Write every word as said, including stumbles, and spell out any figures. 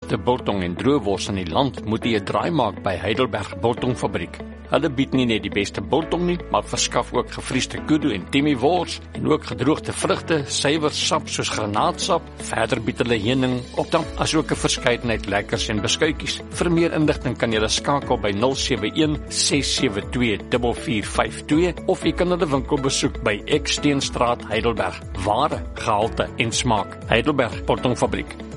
beste biltong en droëwors in die land, moet jy 'n draai maak by Heidelberg Biltongfabriek. Hulle bied nie net die beste biltong nie, maar verskaf ook gevriesde kudu en timmy wors en ook gedroogde vrugte, suiwer sap soos granaatsap. Verder bied hulle heuning, optap, asook 'n verskeidenheid lekkers en beskuitjies. Vir meer inligting kan jy skakel by nul sewe een ses sewe twee vier vier vyf twee of jy kan hulle winkel besoek by Eksteenstraat Heidelberg. Ware, gehalte en smaak. Heidelberg Biltongfabriek.